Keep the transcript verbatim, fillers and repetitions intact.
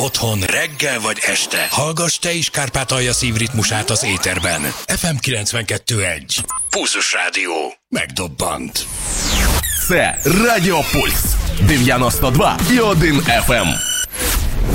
otthon, reggel vagy este. Hallgass te is Kárpátalja szívritmusát az éterben. ef em kilencvenkettő egy. Pulzus Rádió. Megdobbant. Це Радіо Пульс дев'яносто два і один еф ем.